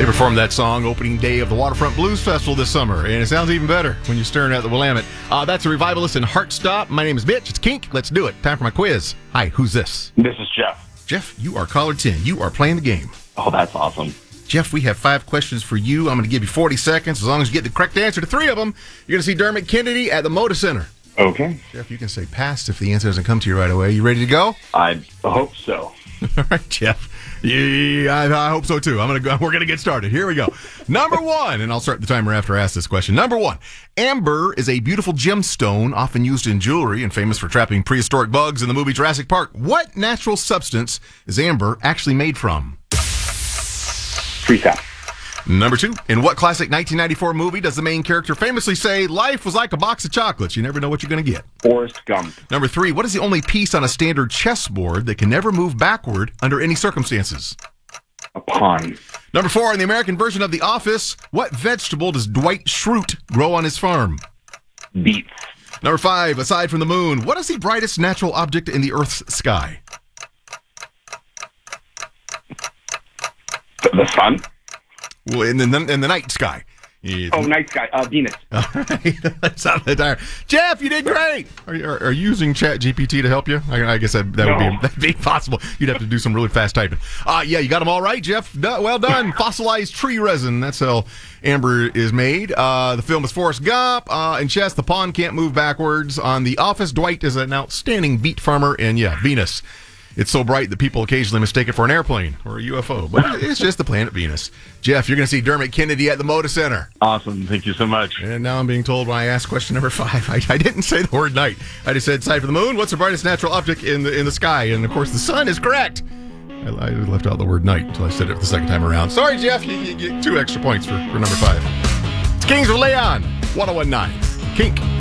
They performed that song opening day of the Waterfront Blues Festival this summer, and it sounds even better when you're staring at the Willamette. That's a Revivalist and Heartstop. My name is Mitch. It's Kink. Let's do it. Time for my quiz. Hi, who's this? This is Jeff. Jeff, you are caller 10. You are playing the game. Oh, that's awesome. Jeff, we have 5 questions for you. I'm going to give you 40 seconds. As long as you get the correct answer to 3 of them, you're going to see Dermot Kennedy at the Moda Center. Okay. Jeff, you can say pass if the answer doesn't come to you right away. You ready to go? I hope so. All right, Jeff. Yeah, I hope so too. We're gonna get started. Here we go. Number 1, and I'll start the timer after I ask this question. Number 1, amber is a beautiful gemstone often used in jewelry and famous for trapping prehistoric bugs in the movie Jurassic Park. What natural substance is amber actually made from? Free tap. Number 2, in what classic 1994 movie does the main character famously say, "Life was like a box of chocolates. You never know what you're going to get"? Forrest Gump. Number 3, what is the only piece on a standard chessboard that can never move backward under any circumstances? A pawn. Number 4, in the American version of The Office, what vegetable does Dwight Schrute grow on his farm? Beets. Number 5, aside from the moon, what is the brightest natural object in the Earth's sky? The sun. Well, in the night sky. Night sky. Venus. All right. That's not the tire. Jeff, you did great. Are you using ChatGPT to help you? I guess that'd be possible. You'd have to do some really fast typing. Yeah, you got them all right, Jeff. Well done. Fossilized tree resin. That's how amber is made. The film is Forrest Gump. In chess, the pawn can't move backwards. On The Office, Dwight is an outstanding beet farmer. And yeah, Venus. It's so bright that people occasionally mistake it for an airplane or a UFO, but it's just the planet Venus. Jeff, you're going to see Dermot Kennedy at the Moda Center. Awesome. Thank you so much. And now I'm being told when I asked question number 5, I didn't say the word night. I just said, side for the moon, what's the brightest natural object in the sky? And, of course, the sun is correct. I left out the word night until I said it the second time around. Sorry, Jeff. You get 2 extra points for number 5. It's Kings of Leon, 101.9. Kink.